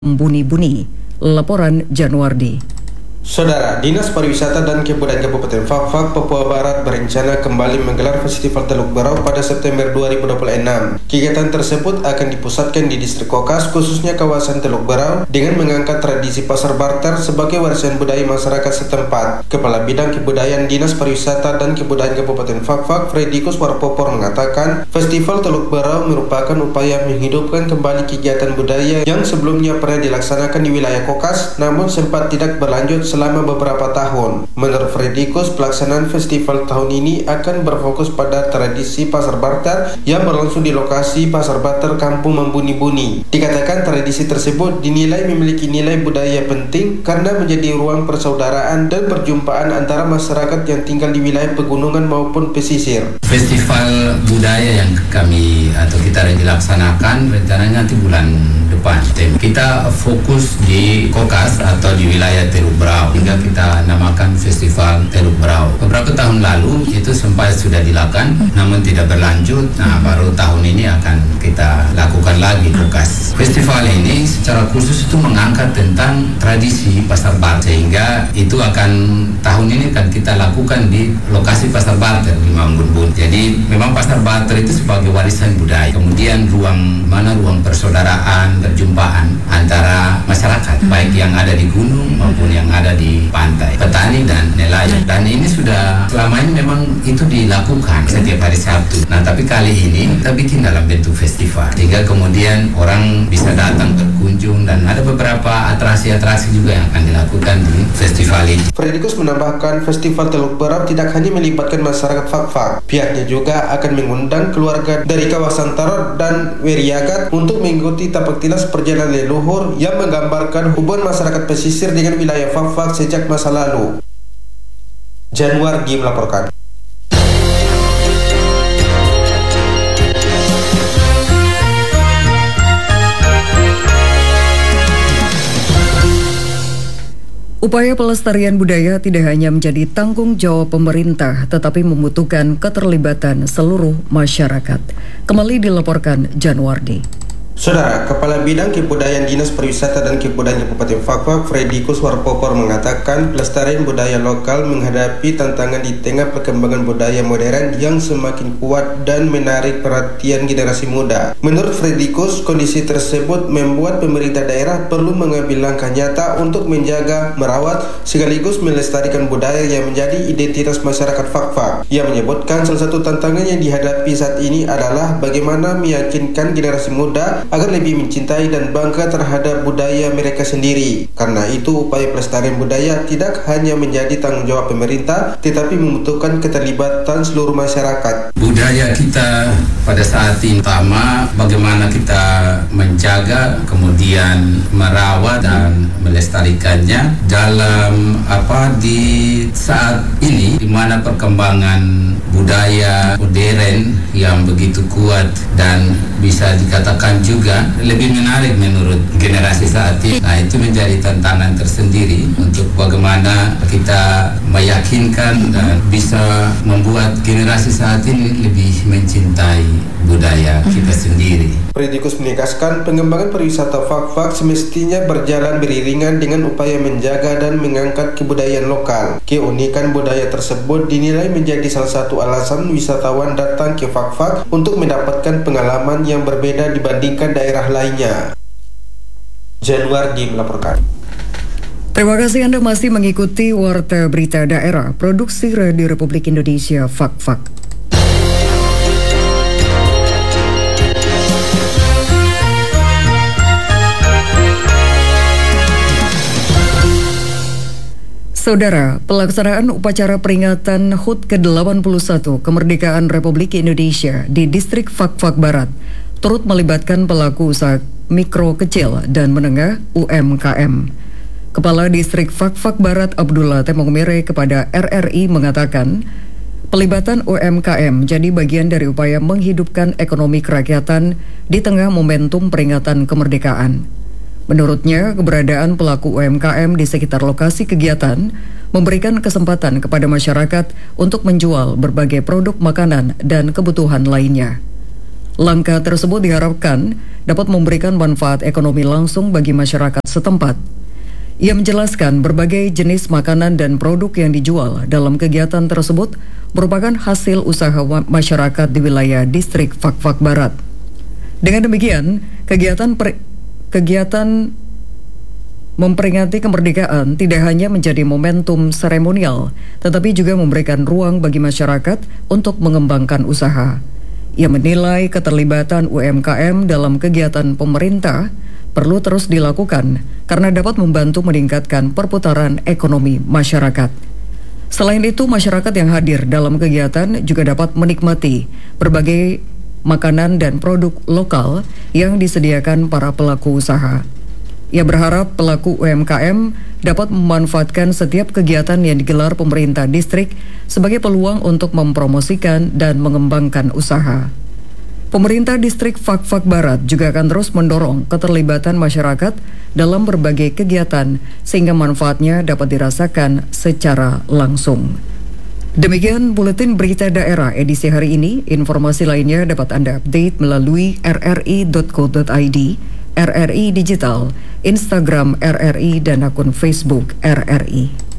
Buni-Buni. Laporan Januardi. Saudara, Dinas Pariwisata dan Kebudayaan Kabupaten Fak-Fak, Papua Barat berencana kembali menggelar Festival Teluk Berau pada September 2026. Kegiatan tersebut akan dipusatkan di distrik Kokas, khususnya kawasan Teluk Berau, dengan mengangkat tradisi pasar barter sebagai warisan budaya masyarakat setempat. Kepala Bidang Kebudayaan Dinas Pariwisata dan Kebudayaan Kabupaten Fak-Fak, Fredikus Warpopor mengatakan, Festival Teluk Berau merupakan upaya menghidupkan kembali kegiatan budaya yang sebelumnya pernah dilaksanakan di wilayah Kokas, namun sempat tidak berlanjut selama beberapa tahun. Menurut Fredikus, pelaksanaan festival tahun ini akan berfokus pada tradisi pasar barter yang berlangsung di lokasi pasar barter Kampung Membuni-Buni. Dikatakan tradisi tersebut dinilai memiliki nilai budaya penting karena menjadi ruang persaudaraan dan perjumpaan antara masyarakat yang tinggal di wilayah pegunungan maupun pesisir. Festival budaya yang kita dilaksanakan rencananya nanti bulan depan. Kita fokus di Kokas atau di wilayah Teluk Berau, hingga kita namakan Festival Teluk Berau. Beberapa tahun lalu itu sempat sudah dilakukan, namun tidak berlanjut. Baru tahun ini akan kita lakukan lagi Kokas. Festival ini secara khusus itu mengangkat tentang tradisi pasar barter, sehingga itu akan tahun ini akan kita lakukan di lokasi pasar barter di Membuni. Jadi memang pasar barter itu sebagai warisan budaya. Kemudian ruang persaudaraan, perjumpaan antara masyarakat, baik yang ada di gunung maupun yang ada di pantai, petani dan nelayan. Dan ini sudah selama ini memang itu dilakukan setiap hari Sabtu. Tapi kali ini kita bikin dalam bentuk festival, sehingga kemudian orang bisa datang berkunjung dan ada beberapa atraksi-atraksi juga yang akan dilakukan di festival ini. Fredikus menambahkan, Festival Teluk Berau tidak hanya melibatkan masyarakat Fak-Fak, pihaknya juga akan mengundang keluarga dari kawasan Tarot dan Weriagat untuk mengikuti tapak tilas perjalanan leluhur yang menggambarkan hubungan masyarakat pesisir dengan wilayah Fak-Fak sejak masa lalu. Januardi melaporkan. Upaya pelestarian budaya tidak hanya menjadi tanggung jawab pemerintah, tetapi membutuhkan keterlibatan seluruh masyarakat. Kembali dilaporkan Januardi. Saudara, Kepala Bidang Kebudayaan Dinas Pariwisata dan Kebudayaan Kabupaten Fak-Fak, Fredikus Warpopor mengatakan pelestarian budaya lokal menghadapi tantangan di tengah perkembangan budaya modern yang semakin kuat dan menarik perhatian generasi muda. Menurut Fredikus, kondisi tersebut membuat pemerintah daerah perlu mengambil langkah nyata untuk menjaga, merawat, sekaligus melestarikan budaya yang menjadi identitas masyarakat Fak-Fak. Ia menyebutkan salah satu tantangan yang dihadapi saat ini adalah bagaimana meyakinkan generasi muda agar lebih mencintai dan bangga terhadap budaya mereka sendiri. Karena itu, upaya pelestarian budaya tidak hanya menjadi tanggung jawab pemerintah, tetapi membutuhkan keterlibatan seluruh masyarakat. Budaya kita pada saat ini pertama, bagaimana kita menjaga, kemudian merawat dan melestarikannya dalam di saat ini, di mana perkembangan budaya modern yang begitu kuat dan bisa dikatakan juga lebih menarik menurut generasi saat ini. Itu menjadi tantangan tersendiri untuk bagaimana kita meyakinkan dan bisa membuat generasi saat ini lebih mencintai budaya kita sendiri. Fredikus menegaskan pengembangan pariwisata Fak-Fak semestinya berjalan beriringan dengan upaya menjaga dan mengangkat kebudayaan lokal. Keunikan budaya tersebut dinilai menjadi salah satu alasan wisatawan datang ke Fak-Fak untuk mendapatkan pengalaman yang berbeda dibandingkan daerah lainnya. Januardi melaporkan. Terima kasih Anda masih mengikuti Warta Berita Daerah, Produksi Radio Republik Indonesia Fak-Fak. Saudara, pelaksanaan upacara peringatan HUT ke-81 Kemerdekaan Republik Indonesia di Distrik Fak-Fak Barat turut melibatkan pelaku usaha mikro, kecil, dan menengah UMKM. Kepala Distrik Fak-Fak Barat Abdullah Temongmere kepada RRI mengatakan, pelibatan UMKM jadi bagian dari upaya menghidupkan ekonomi kerakyatan di tengah momentum peringatan kemerdekaan. Menurutnya, keberadaan pelaku UMKM di sekitar lokasi kegiatan memberikan kesempatan kepada masyarakat untuk menjual berbagai produk makanan dan kebutuhan lainnya. Langkah tersebut diharapkan dapat memberikan manfaat ekonomi langsung bagi masyarakat setempat. Ia menjelaskan berbagai jenis makanan dan produk yang dijual dalam kegiatan tersebut merupakan hasil usaha masyarakat di wilayah distrik Fak-Fak Barat. Dengan demikian, kegiatan memperingati kemerdekaan tidak hanya menjadi momentum seremonial, tetapi juga memberikan ruang bagi masyarakat untuk mengembangkan usaha. Ia menilai keterlibatan UMKM dalam kegiatan pemerintah perlu terus dilakukan karena dapat membantu meningkatkan perputaran ekonomi masyarakat. Selain itu, masyarakat yang hadir dalam kegiatan juga dapat menikmati berbagai makanan dan produk lokal yang disediakan para pelaku usaha. Ia berharap pelaku UMKM dapat memanfaatkan setiap kegiatan yang digelar pemerintah distrik sebagai peluang untuk mempromosikan dan mengembangkan usaha. Pemerintah distrik Fak-Fak Barat juga akan terus mendorong keterlibatan masyarakat dalam berbagai kegiatan sehingga manfaatnya dapat dirasakan secara langsung. Demikian buletin berita daerah edisi hari ini. Informasi lainnya dapat Anda update melalui rri.co.id, RRI Digital, Instagram RRI, dan akun Facebook RRI.